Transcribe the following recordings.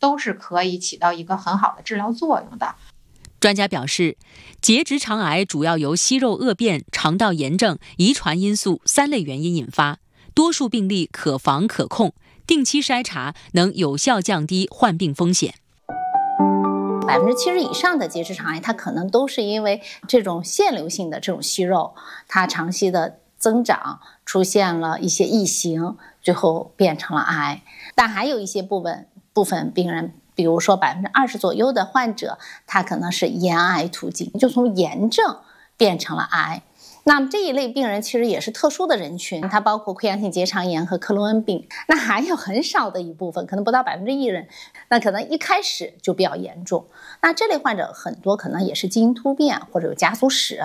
都是可以起到一个很好的治疗作用的。 专家表示，结直肠癌主要由息肉恶变、肠道炎症、遗传因素3类原因引发，多数病例可防可控，定期筛查能有效降低患病风险。 70%以上的结直肠癌，它可能都是因为这种腺瘤性的这种息肉，它长期的增长出现了一些异形，最后变成了癌。但还有一些部分病人，比如说20%左右的患者，他可能是炎癌途径，就从炎症变成了癌。那么这一类病人其实也是特殊的人群，它包括溃疡性结肠炎和克罗恩病。那还有很少的一部分，可能不到1%人，那可能一开始就比较严重。那这类患者很多可能也是基因突变或者有家族史。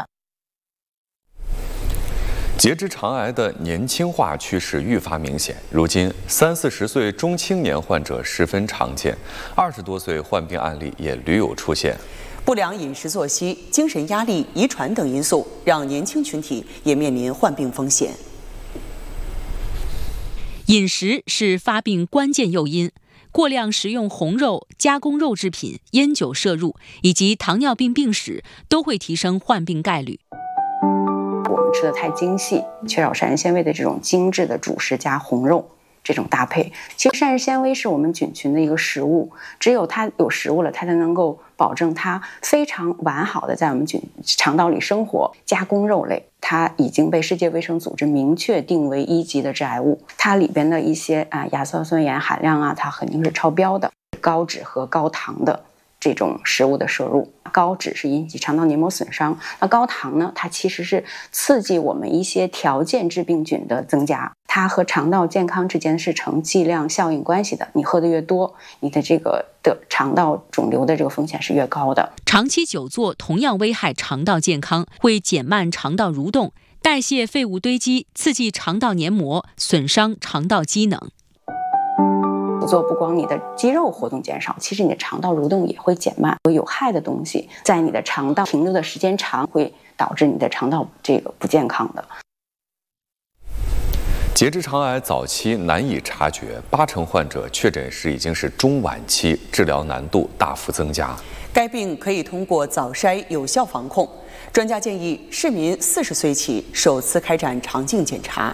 结直肠癌的年轻化趋势愈发明显，如今30-40岁中青年患者十分常见，20多岁患病案例也屡有出现。 不良饮食作息、精神压力、遗传等因素，让年轻群体也面临患病风险。 饮食是发病关键诱因，过量食用红肉、加工肉制品、烟酒摄入以及糖尿病病史都会提升患病概率。 我们吃的太精细，缺少膳食纤维的这种精致的主食加红肉这种搭配，其实膳食纤维是我们菌群的一个食物，只有它有食物了，它才能够保证它非常完好的在我们肠道里生活。加工肉类它已经被世界卫生组织明确定为1级的致癌物，它里边的一些亚硝酸盐含量它肯定是超标的。高脂和高糖的这种食物的摄入，高脂是引起肠道黏膜损伤，那高糖呢，它其实是刺激我们一些条件致病菌的增加，它和肠道健康之间是成剂量效应关系的，你喝的越多，你的这个的肠道肿瘤的这个风险是越高的。 长期久坐同样危害肠道健康，会减慢肠道蠕动，代谢废物堆积，刺激肠道黏膜，损伤肠道机能。 久坐不光你的肌肉活动减少，其实你的肠道蠕动也会减慢，有害的东西在你的肠道停留的时间长，会导致你的肠道这个不健康的。 结直肠癌早期难以察觉，80%患者确诊时已经是中晚期，治疗难度大幅增加。 该病可以通过早筛有效防控。专家建议市民40岁起首次开展肠镜检查。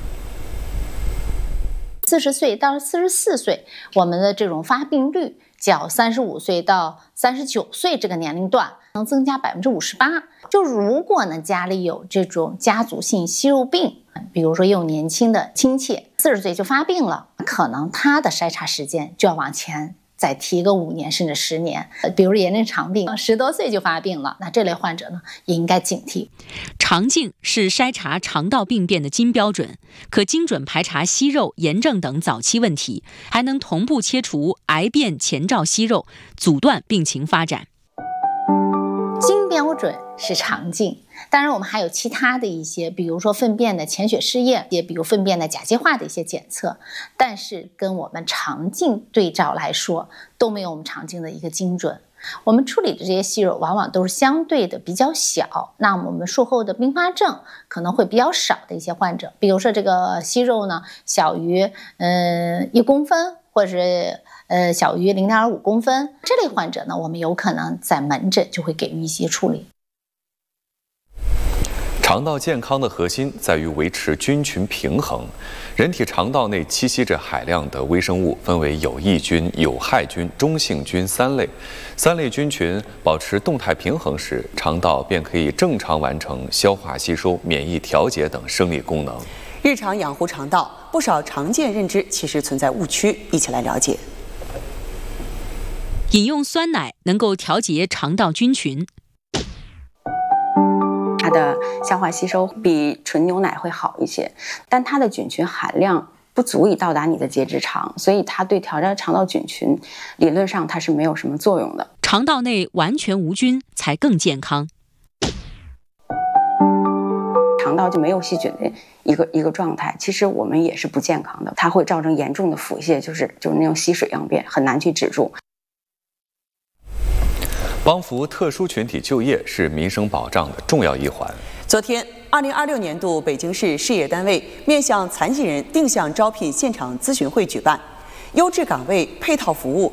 40岁到44岁，我们的这种发病率较35岁到39岁这个年龄段能增加58%。就如果呢家里有这种家族性息肉病，比如说有年轻的亲戚40岁就发病了，可能他的筛查时间就要往前再提个5年甚至10年。比如炎症肠病10多岁就发病了，那这类患者呢也应该警惕。 肠镜是筛查肠道病变的金标准，可精准排查息肉、炎症等早期问题，还能同步切除癌变前兆息肉，阻断病情发展。 金标准是肠镜，当然我们还有其他的一些，比如说粪便的潜血试验，也比如粪便的甲基化的一些检测，但是跟我们肠镜对照来说，都没有我们肠镜的一个精准。我们处理的这些息肉往往都是相对的比较小，那么我们术后的并发症可能会比较少的一些患者，比如说这个息肉呢小于1公分，或者是小于0.25公分，这类患者呢，我们有可能在门诊就会给予一些处理。 肠道健康的核心在于维持菌群平衡。人体肠道内栖息着海量的微生物，分为有益菌、有害菌、中性菌3类。3类菌群保持动态平衡时，肠道便可以正常完成消化吸收、免疫调节等生理功能。 日常养护肠道，不少常见认知其实存在误区，一起来了解。 饮用酸奶能够调节肠道菌群。 它的消化吸收比纯牛奶会好一些，但它的菌群含量不足以到达你的结直肠，所以它对调节肠道菌群理论上它是没有什么作用的。 肠道内完全无菌才更健康。 肠道就没有细菌的一个状态，其实我们也是不健康的，它会造成严重的腹泻，就是那种稀水样便，很难去止住。 帮扶特殊群体就业是民生保障的重要一环。 昨天，2026年度北京市事业单位面向残疾人定向招聘现场咨询会举办，优质岗位、配套服务